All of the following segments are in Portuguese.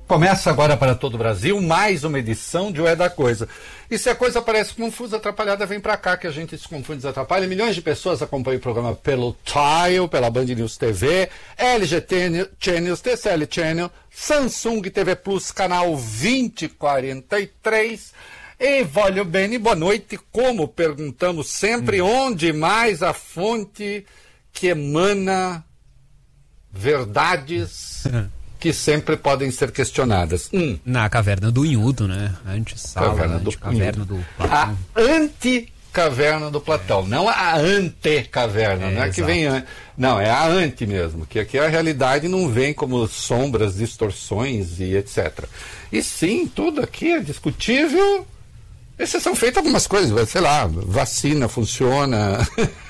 Começa agora para todo o Brasil mais uma edição de O É da Coisa. E se a coisa parece confusa, atrapalhada, vem para cá que a gente se confunde e desatrapalha. Milhões de pessoas acompanham o programa pelo Tile, pela Band News TV, LG Channels, TCL Channel, Samsung TV Plus, canal 2043. E voglio bene, boa noite. Como perguntamos sempre, onde mais a fonte que emana verdades que sempre podem ser questionadas. Na caverna do Inhudo, né? Caverna do Platão. A anticaverna do Platão, não a antecaverna, não é que vem... Não, é a anti mesmo, que aqui a realidade não vem como sombras, distorções e etc. E sim, tudo aqui é discutível, exceção feita algumas coisas, sei lá, vacina funciona...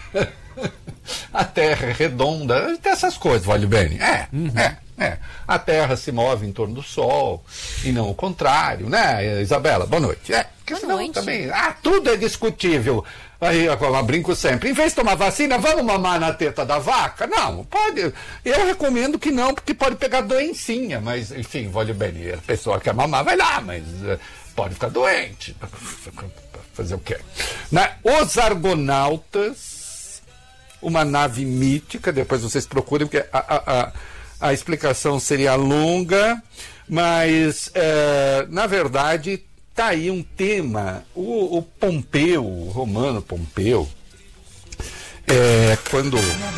A Terra é redonda, tem essas coisas, vale bem. A Terra se move em torno do Sol e não o contrário, né, Isabela? Boa noite. Boa noite. Também, tudo é discutível. Aí eu brinco sempre. Em vez de tomar vacina, vamos mamar na teta da vaca? Não, pode. Eu recomendo que não, porque pode pegar doencinha. Mas, enfim, vale bem. A pessoa quer mamar, vai lá, mas pode ficar doente. Fazer o quê? Os Argonautas, uma nave mítica, depois vocês procurem, porque a explicação seria longa, mas, na verdade, está aí um tema. O Pompeu, o Romano Pompeu, quando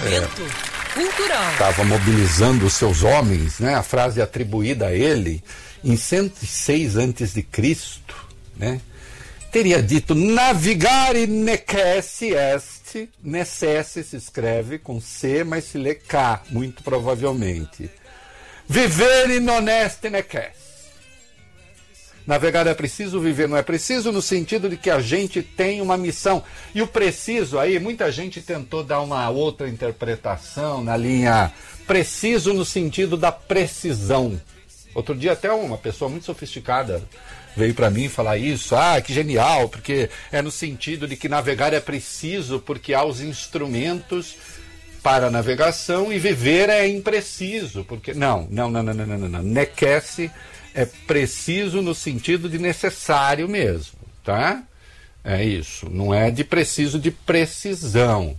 estava mobilizando os seus homens, né, a frase atribuída a ele, em 106 a.C., né, teria dito, navigare necesse est, necesse se escreve com C, mas se lê K, muito provavelmente. Vivere non est necesse. Navegar é preciso, viver não é preciso, no sentido de que a gente tem uma missão. E o preciso aí, muita gente tentou dar uma outra interpretação na linha preciso no sentido da precisão. Outro dia até uma pessoa muito sofisticada veio para mim falar isso, que genial, porque é no sentido de que navegar é preciso, porque há os instrumentos para a navegação, e viver é impreciso, porque... Não. Necesse é preciso no sentido de necessário mesmo, tá? É isso, não é de preciso, de precisão.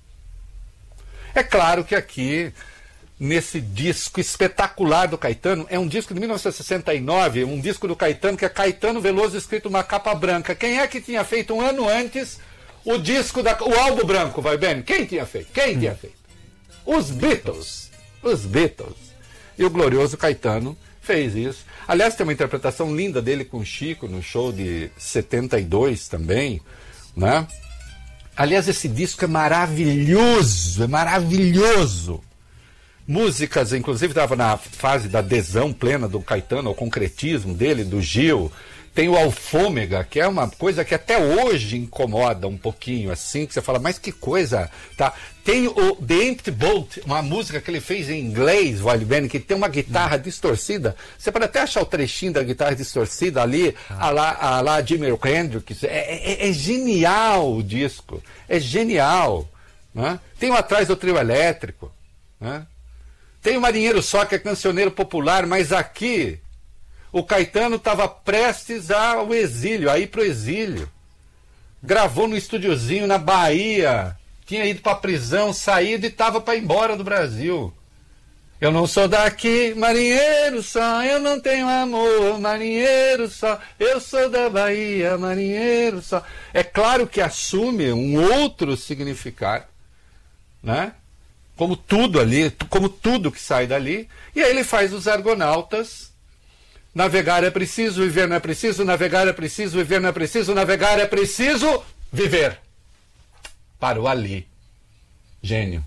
É claro que aqui, nesse disco espetacular do Caetano, é um disco de 1969, um disco do Caetano, que é Caetano Veloso, escrito uma capa branca. Quem é que tinha feito um ano antes o disco, o álbum branco, vai bem? Quem tinha feito? Os Beatles. E o glorioso Caetano fez isso. Aliás, tem uma interpretação linda dele com o Chico, no show de 72 também, né? Aliás, esse disco é maravilhoso, Músicas, inclusive estava na fase da adesão plena do Caetano ao concretismo dele, do Gil. Tem o Alfômega, que é uma coisa que até hoje incomoda um pouquinho, assim, que você fala, mas que coisa, tá? Tem o The Empty Boat, uma música que ele fez em inglês, vale bem, que tem uma guitarra distorcida. Você pode até achar o trechinho da guitarra distorcida ali, a lá Jimi Hendrix. É genial o disco, é genial, né? Tem o Atrás do Trio Elétrico, né? Tem o Marinheiro Só, que é cancioneiro popular, mas aqui o Caetano estava prestes ao exílio, a ir para o exílio. Gravou no estúdiozinho na Bahia, tinha ido para a prisão, saído e estava para ir embora do Brasil. Eu não sou daqui, marinheiro só, eu não tenho amor, marinheiro só, eu sou da Bahia, marinheiro só. É claro que assume um outro significado, né? Como tudo ali, como tudo que sai dali, e aí ele faz os Argonautas. Navegar é preciso, viver não é preciso, navegar é preciso, viver não é preciso, navegar é preciso, viver. Parou ali. Gênio.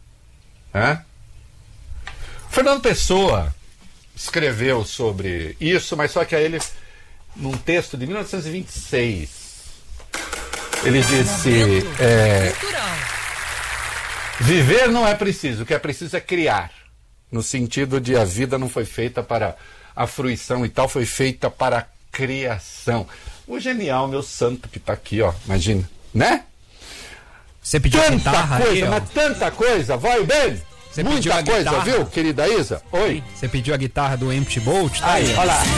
Fernando Pessoa escreveu sobre isso, mas só que aí ele, num texto de 1926, ele disse... Viver não é preciso, o que é preciso é criar. No sentido de a vida não foi feita para a fruição e tal, foi feita para a criação. O genial, meu santo, que está aqui, ó, imagina, né? Você pediu tanta guitarra coisa, aí, mas tanta coisa, vai bem? Muita coisa, viu, querida Isa? Oi. Você pediu a guitarra do Empty Bolt? Tá aí, olha lá.